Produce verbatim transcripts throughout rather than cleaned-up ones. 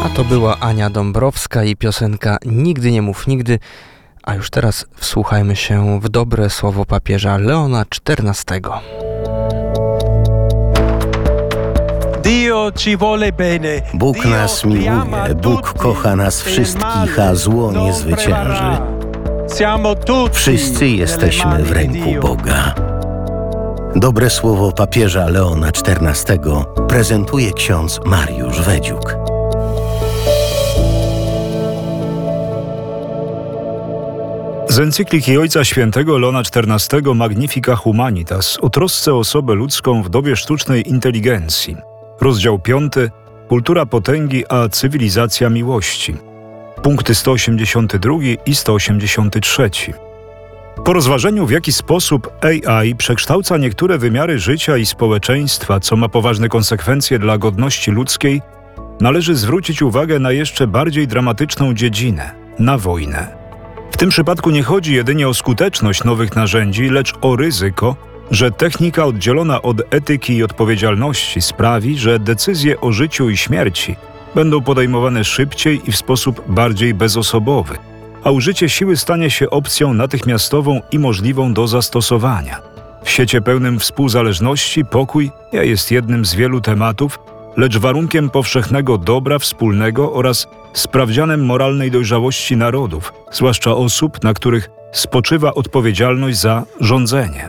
A to była Ania Dąbrowska i piosenka Nigdy nie mów nigdy. A już teraz wsłuchajmy się w dobre słowo papieża Leona czternastego. Bóg nas miłuje, Bóg kocha nas wszystkich, a zło nie zwycięży. Wszyscy jesteśmy w ręku Boga. Dobre słowo papieża Leona czternastego prezentuje ksiądz Mariusz Wedziuk. Z encykliki Ojca Świętego Leona czternastego Magnifica Humanitas o trosce o osobę ludzką w dobie sztucznej inteligencji. Rozdział piąty. Kultura potęgi a cywilizacja miłości. Punkty sto osiemdziesiąty drugi i sto osiemdziesiąty trzeci. Po rozważeniu, w jaki sposób A I przekształca niektóre wymiary życia i społeczeństwa, co ma poważne konsekwencje dla godności ludzkiej, należy zwrócić uwagę na jeszcze bardziej dramatyczną dziedzinę – na wojnę. W tym przypadku nie chodzi jedynie o skuteczność nowych narzędzi, lecz o ryzyko, że technika oddzielona od etyki i odpowiedzialności sprawi, że decyzje o życiu i śmierci będą podejmowane szybciej i w sposób bardziej bezosobowy, a użycie siły stanie się opcją natychmiastową i możliwą do zastosowania. W świecie pełnym współzależności pokój nie jest jednym z wielu tematów, lecz warunkiem powszechnego dobra wspólnego oraz sprawdzianem moralnej dojrzałości narodów, zwłaszcza osób, na których spoczywa odpowiedzialność za rządzenie.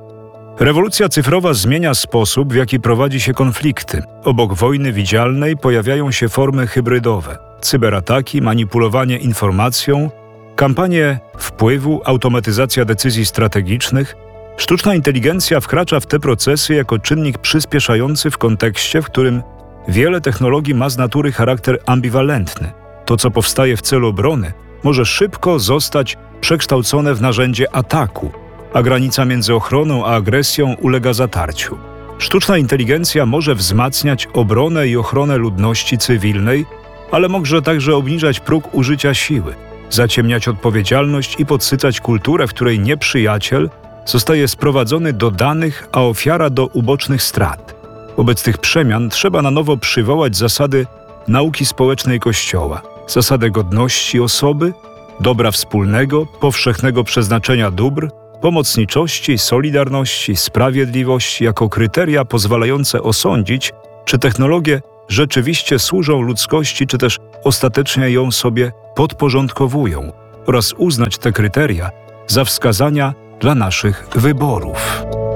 Rewolucja cyfrowa zmienia sposób, w jaki prowadzi się konflikty. Obok wojny widzialnej pojawiają się formy hybrydowe, cyberataki, manipulowanie informacją, kampanie wpływu, automatyzacja decyzji strategicznych. Sztuczna inteligencja wkracza w te procesy jako czynnik przyspieszający w kontekście, w którym wiele technologii ma z natury charakter ambiwalentny. To, co powstaje w celu obrony, może szybko zostać przekształcone w narzędzie ataku, a granica między ochroną a agresją ulega zatarciu. Sztuczna inteligencja może wzmacniać obronę i ochronę ludności cywilnej, ale może także obniżać próg użycia siły, zaciemniać odpowiedzialność i podsycać kulturę, w której nieprzyjaciel zostaje sprowadzony do danych, a ofiara do ubocznych strat. Wobec tych przemian trzeba na nowo przywołać zasady nauki społecznej Kościoła, zasadę godności osoby, dobra wspólnego, powszechnego przeznaczenia dóbr, pomocniczości, solidarności, sprawiedliwości jako kryteria pozwalające osądzić, czy technologie rzeczywiście służą ludzkości, czy też ostatecznie ją sobie podporządkowują, oraz uznać te kryteria za wskazania dla naszych wyborów.